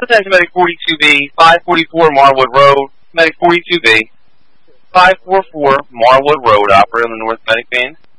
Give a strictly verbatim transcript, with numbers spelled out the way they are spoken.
ten to Medic forty-two B, five forty-four Marwood Road, Medic forty-two B, five forty-four Marwood Road, operator on the North Medic Band.